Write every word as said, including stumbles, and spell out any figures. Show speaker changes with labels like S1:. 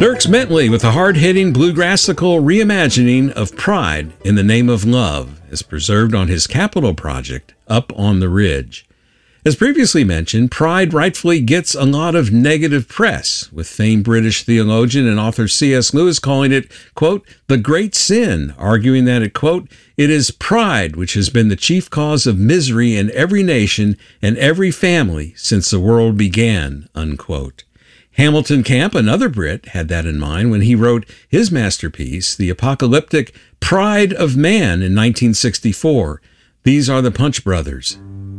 S1: Dierks Bentley with a hard-hitting bluegrassical reimagining of Pride in the Name of Love is preserved on his Capitol project, Up on the Ridge. As previously mentioned, Pride rightfully gets a lot of negative press, with famed British theologian and author C S Lewis calling it, quote, the great sin, arguing that it, quote, it is pride which has been the chief cause of misery in every nation and every family since the world began, unquote. Hamilton Camp, another Brit, had that in mind when he wrote his masterpiece, the apocalyptic Pride of Man, in nineteen sixty-four. These are the Punch Brothers.